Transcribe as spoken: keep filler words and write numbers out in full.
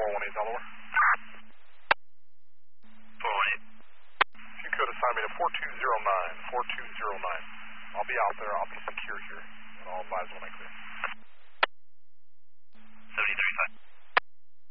four one eight Delaware. four one eight. If you could assign me to four two zero nine, four two zero nine. I'll be out there. I'll be secure here, and I'll advise when I clear.